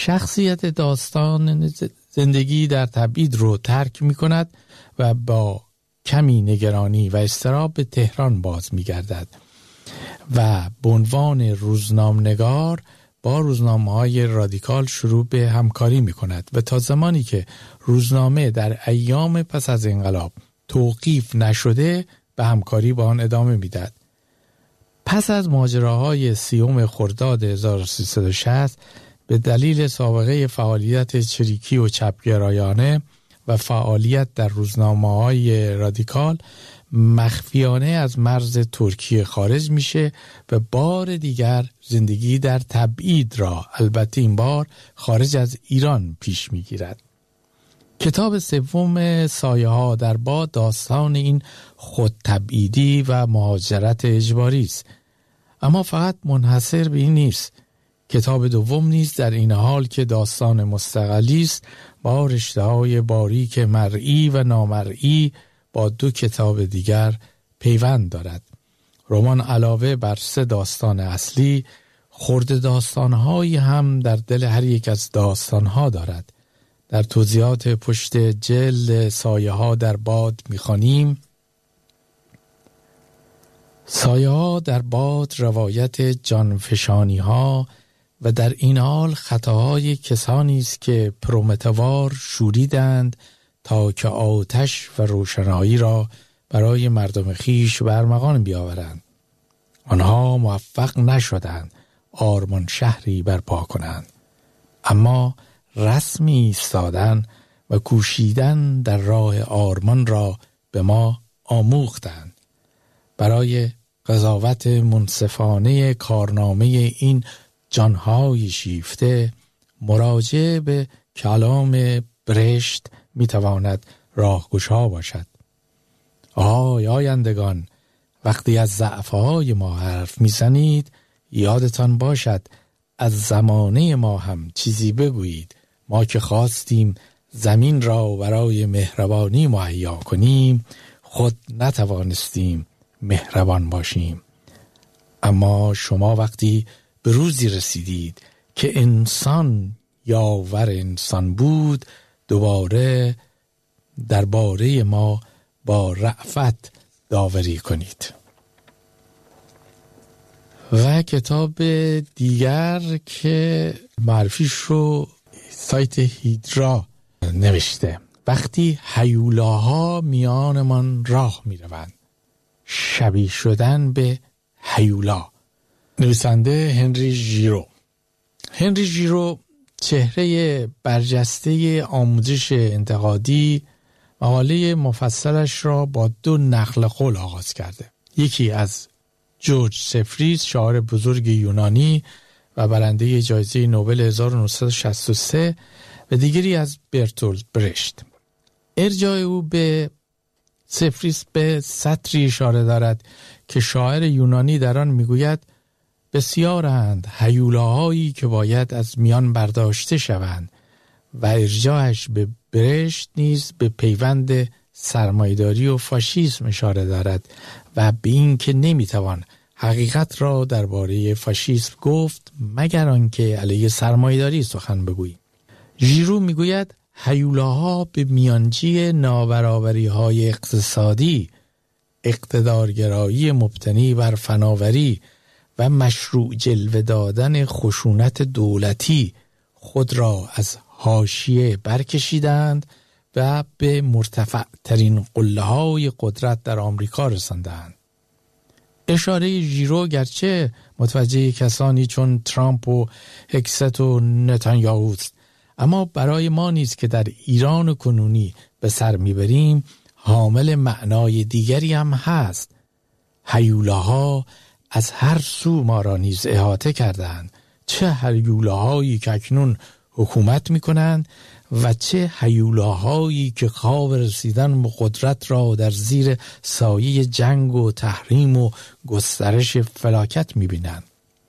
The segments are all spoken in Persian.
شخصیت داستان زندگی در تبعید رو ترک می کند و با کمی نگرانی و اضطراب به تهران باز می گردد و به عنوان روزنامه‌نگار با روزنامه‌های رادیکال شروع به همکاری می کند و تا زمانی که روزنامه در ایام پس از انقلاب توقیف نشده به همکاری با آن ادامه می دهد. پس از ماجراهای 30 خرداد 1360 به دلیل سابقه فعالیت چریکی و چپگرایانه و فعالیت در روزنامه‌های رادیکال مخفیانه از مرز ترکیه خارج میشه و بار دیگر زندگی در تبعید را البته این بار خارج از ایران پیش میگیرد. کتاب سوم سایه ها در باد داستان این خود تبعیدی و مهاجرت اجباری است. اما فقط منحصر به این نیست. کتاب دوم نیز در این حال که داستان مستقلی است با رشته‌های باریک مرئی و نامرئی با 2 کتاب دیگر پیوند دارد. رمان علاوه بر 3 داستان اصلی خرد داستان‌هایی هم در دل هر یک از داستان‌ها دارد. در توضیحات پشت جلد سایه ها در باد می‌خوانیم: سایه ها در باد روایت جانفشانی ها و در این حال خطاهای کسانی است که پرومتوار شوریدند تا که آتش و روشنایی را برای مردم خیش برمغان بیاورند. آنها موفق نشدند آرمان شهری برپا کنند، اما رسمی ایستادن و کوشیدن در راه آرمان را به ما آموختند. برای قضاوت منصفانه کارنامه این جانهای شیفته مراجعه به کلام برشت میتواند راهگشا باشد. آیندگان، وقتی از ضعف‌های ما حرف میزنید یادتان باشد از زمانه ما هم چیزی بگویید. ما که خواستیم زمین را برای مهربانی مهیا کنیم خود نتوانستیم مهربان باشیم. اما شما وقتی به روزی رسیدید که انسان یاور انسان بود دوباره درباره ما با رأفت داوری کنید. و کتاب دیگر که معرفیش رو سایت هیدرا نوشته، وقتی هیولاها میانمان راه میروند، شبیه شدن به هیولا. نویسنده هنری ژیرو. هنری ژیرو چهره برجسته آموزش انتقادی مقاله مفصلش را با 2 نقل قول آغاز کرده. یکی از جورج سفریس، شاعر بزرگ یونانی و برنده جایزه نوبل 1963 و دیگری از برتولت برشت. ارجاع او به سفریس به سطری اشاره دارد که شاعر یونانی در آن میگوید بسیارند هیولاهایی که باید از میان برداشته شوند و ارجاعش به برشت نیز به پیوند سرمایه‌داری و فاشیسم اشاره دارد و به این که نمیتوان حقیقت را درباره فاشیسم گفت مگر آنکه علیه سرمایه‌داری سخن بگویی. ژیرو میگوید هیولاها به میانجی نابرابری‌های اقتصادی، اقتدارگرایی مبتنی بر فناوری و مشروع جلوه دادن خشونت دولتی خود را از حاشیه برکشیدند و به مرتفع ترین قله‌های قدرت در آمریکا رساندند. اشاره ژیرو گرچه متوجه کسانی چون ترامپ و هکست و نتانیاهو است، اما برای ما نیست که در ایران کنونی به سر میبریم حامل معنای دیگری هم هست. هیولاها از هر سو ما را نیز احاطه کردند، چه هیولاهایی که اکنون حکومت میکنند و چه هیولاهایی که خواب رسیدن به قدرت را در زیر سایه جنگ و تحریم و گسترش فلاکت میبینند.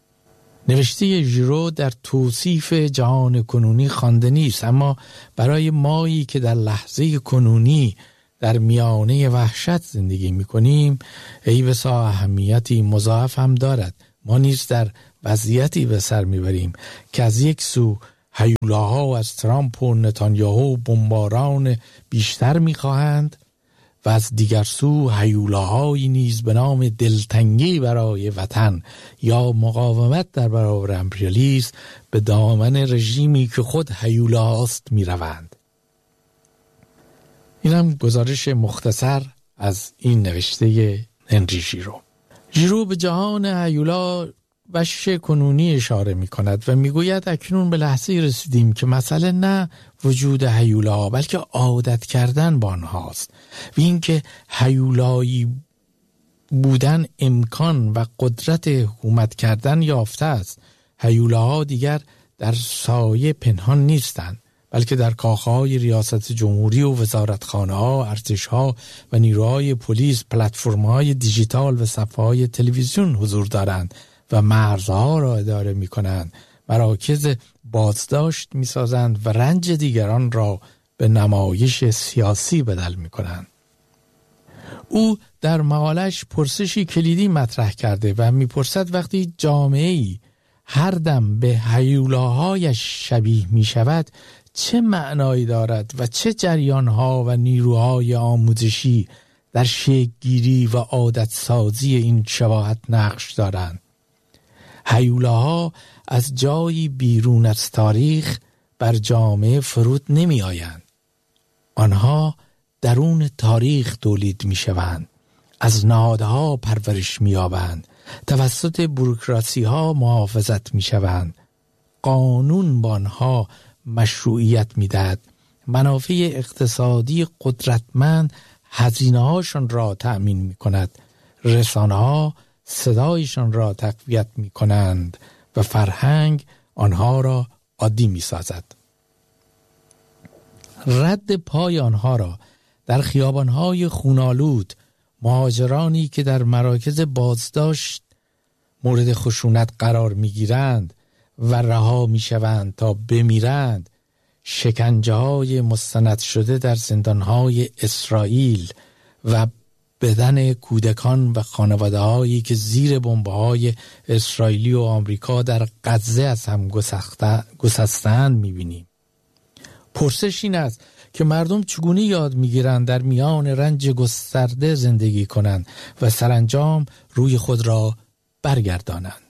نوشته ژیرو در توصیف جهان کنونی خوانده نیست، اما برای مایی که در لحظه کنونی در میانه وحشت زندگی میکنیم ای بسا اهمیتی مضاعف هم دارد. ما نیز در وضعیتی به سر میبریم که از یک سو هیولاها از ترامپ و نتانیاهو بمباران بیشتر می‌خواهند و از دیگر سو هیولاهایی نیز به نام دلتنگی برای وطن یا مقاومت در برابر امپریالیسم به دامن رژیمی که خود هیولاست می‌روند. اینم گزارش مختصر از این نوشته هنری ژیرو. ژیرو به جهان هیولا وش کنونی اشاره می کند و می گوید اکنون به لحظه رسیدیم که مسئله نه وجود هیولا بلکه عادت کردن با آنهاست و اینکه هیولایی بودن امکان و قدرت حکومت کردن یافته است. هیولاها دیگر در سایه پنهان نیستند بلکه در کاخه‌های ریاست جمهوری و وزارتخانه‌ها، ارتش‌ها و نیروهای پلیس، پلتفرم‌های دیجیتال و صفحه‌های تلویزیون حضور دارند و مرزها را اداره می‌کنند، مراکز بازداشت می‌سازند و رنج دیگران را به نمایش سیاسی بدل می‌کنند. او در مقالش پرسشی کلیدی مطرح کرده و می‌پرسد وقتی جامعه‌ای هر دم به هیولاهایش شبیه می‌شود چه معنایی دارد و چه جریان‌ها و نیروهای آموزشی در شکل‌گیری و عادت‌سازی این شباهت نقش دارند. هیولاها از جایی بیرون از تاریخ بر جامعه فرود نمی آیند. آنها درون تاریخ تولید می شوند، از نهادها پرورش می یابند، توسط بوروکراسی ها محافظت می شوند. قانون با آنها مشروعیت می دهد. منافع اقتصادی قدرتمند هزینه هاشان را تأمین می کند. رسانه ها صدایشان را تقویت می کنند و فرهنگ آنها را عادی می سازد. رد پای آنها را در خیابانهای خونالود مهاجرانی که در مراکز بازداشت مورد خشونت قرار می گیرند و رها می شوند تا بمیرند، شکنجه های مستند شده در زندانهای اسرائیل و بدن کودکان و خانواده هایی که زیر بمب های اسرائیلی و آمریکا در غزه از هم گسستند می بینیم. پرسش این است که مردم چگونه یاد می گیرند در میان رنج گسترده زندگی کنند و سرانجام روی خود را برگردانند.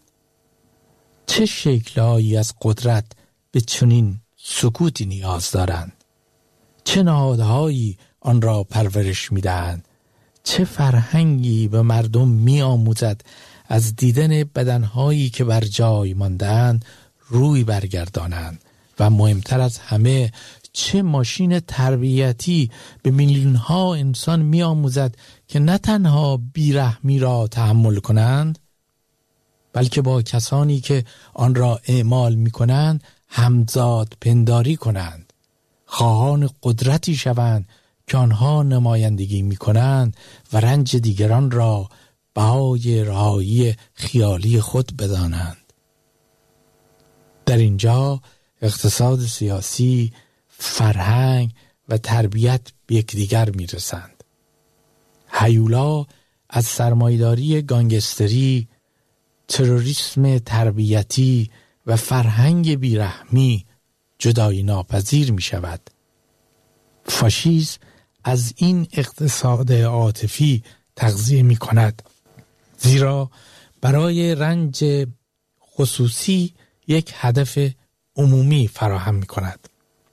چه شکل‌هایی از قدرت به چنین سکوتی نیاز دارند؟ چه نهادهایی آن را پرورش می دهند؟ چه فرهنگی به مردم می آموزد از دیدن بدنهایی که بر جای مانده‌اند روی برگردانند؟ و مهمتر از همه چه ماشین تربیتی به میلیون‌ها انسان می آموزد که نه تنها بیرحمی را تحمل کنند بلکه با کسانی که آن را اعمال می کنند همزاد پنداری کنند، خواهان قدرتی شوند که آنها نمایندگی می کنند و رنج دیگران را بهای رهایی خیالی خود بدانند. در اینجا اقتصاد سیاسی، فرهنگ و تربیت به یکدیگر می رسند. هیولا از سرمایه‌داری گانگستری، تروریسم تربیتی و فرهنگ بیرحمی جدایی ناپذیر می شود. فاشیسم از این اقتصاد عاطفی تغذیه می کند، زیرا برای رنج خصوصی یک هدف عمومی فراهم می کند.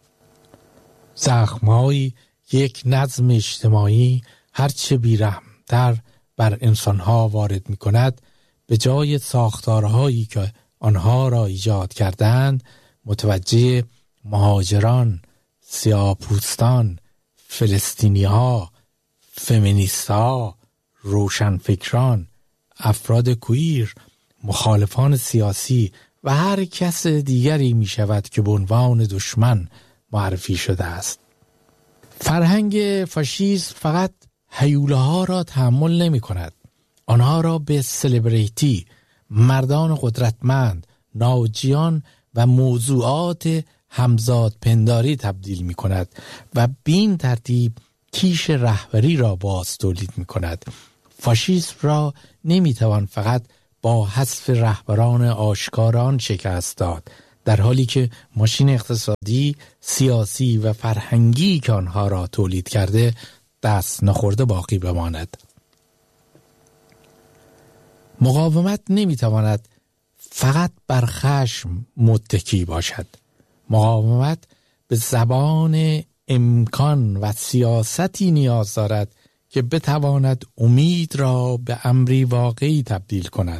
زخم‌های یک نظم اجتماعی هرچه بیرحم‌تر بر انسانها وارد می کند، به جای ساختارهایی که آنها را ایجاد کردند متوجه مهاجران، سیاه‌پوستان، فلسطینی‌ها، فمینیست‌ها، روشنفکران، افراد کویر، مخالفان سیاسی و هر کس دیگری می شود که به عنوان دشمن معرفی شده است. فرهنگ فاشیسم فقط هیولاها را تحمل نمی کند. آنها را به سلبریتی، مردان قدرتمند، ناجیان و موضوعات همزاد پنداری تبدیل می کند و بین ترتیب کیش رهبری را باز تولید می کند. فاشیسم را نمی توان فقط با حذف رهبران آشکاران شکست داد. در حالی که ماشین اقتصادی، سیاسی و فرهنگی که آنها را تولید کرده دست نخورده باقی بماند. مقاومت نمیتواند فقط بر خشم متکی باشد. مقاومت به زبان امکان و سیاستی نیاز دارد که بتواند امید را به امری واقعی تبدیل کند.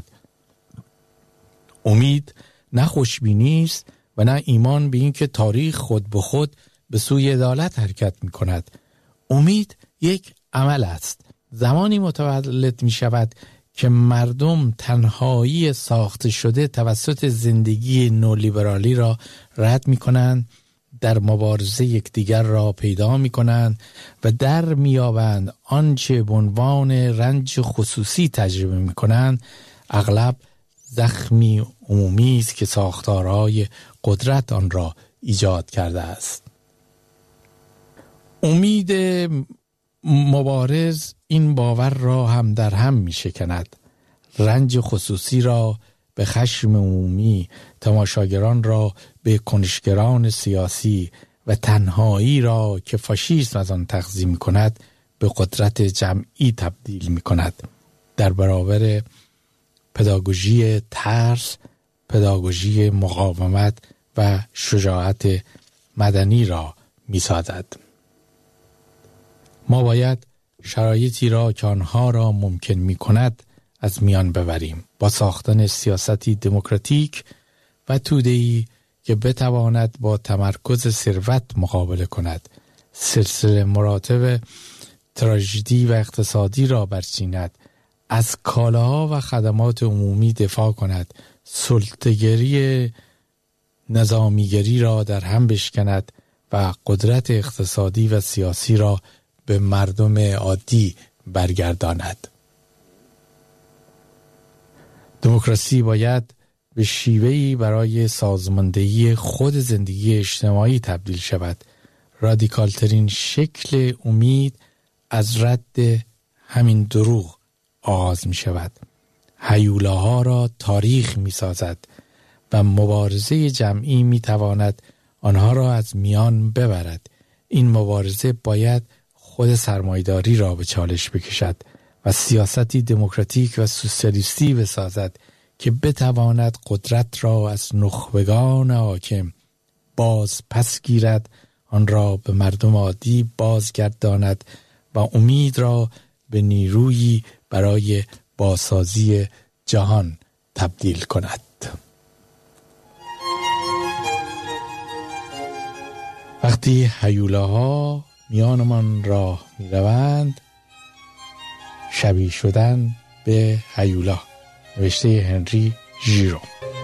امید نه خوشبینی است و نه ایمان به این که تاریخ خود به خود به سوی عدالت حرکت می کند. امید یک عمل است. زمانی متولد می شود که مردم تنهایی ساخته شده توسط زندگی نولیبرالی را رد می کنند، در مبارزه یکدیگر را پیدا می کنند و در می یابند آنچه به عنوان رنج خصوصی تجربه می کنند اغلب زخمی عمومی است که ساختارهای قدرت آن را ایجاد کرده است. امید مبارز این باور را هم در هم می شکند. رنج خصوصی را به خشم عمومی، تماشاگران را به کنشگران سیاسی و تنهایی را که فاشیسم از آن تغذیه می کند به قدرت جمعی تبدیل می کند. در برابر پداگوژی ترس، پداگوژی مقاومت و شجاعت مدنی را می سازد. ما باید شرایطی را که آنها را ممکن می کند از میان ببریم با ساختن سیاستی دموکراتیک و توده‌ای که بتواند با تمرکز ثروت مقابله کند، سلسله مراتب تراژدی و اقتصادی را برچیند، از کالاها و خدمات عمومی دفاع کند، سلطه‌گری نظامیگری را در هم بشکند و قدرت اقتصادی و سیاسی را به مردم عادی برگرداند. دموکراسی باید به شیوهی برای سازماندهی خود زندگی اجتماعی تبدیل شود. رادیکال ترین شکل امید از رد همین دروغ آغاز می شود. هیولاها را تاریخ می سازد و مبارزه جمعی می تواند آنها را از میان ببرد. این مبارزه باید خود سرمایه‌داری را به چالش بکشد و سیاستی دموکراتیک و سوسیالیستی بسازد که بتواند قدرت را از نخبگان حاکم باز پس گیرد، آن را به مردم عادی بازگرداند و امید را به نیرویی برای بازسازی جهان تبدیل کند. وقتی هیولاها میانمان راه می روند، شبیه شدن به هیولا. نوشته هنری ژیرو.